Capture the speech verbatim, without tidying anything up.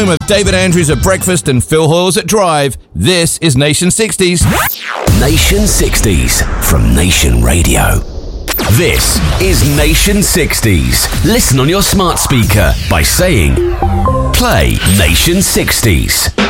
home of David Andrews at Breakfast and Phil Hoyles at Drive. This is Nation sixties. Nation sixties from Nation Radio. This is Nation sixties. Listen on your smart speaker by saying, play Nation sixties.